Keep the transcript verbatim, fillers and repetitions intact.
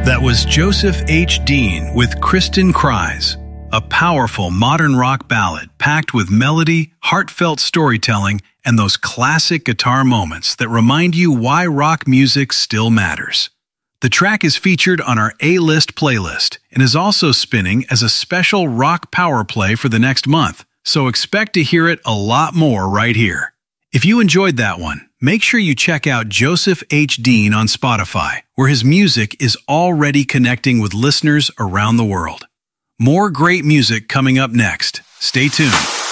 That was Joseph H. Dean with Kristen Cries, a powerful modern rock ballad packed with melody, heartfelt storytelling, and those classic guitar moments that remind you why rock music still matters. The track is featured on our A-List playlist and is also spinning as a special rock power play for the next month, so expect to hear it a lot more right here. If you enjoyed that one, make sure you check out Joseph H. Dean on Spotify, where his music is already connecting with listeners around the world. More great music coming up next. Stay tuned.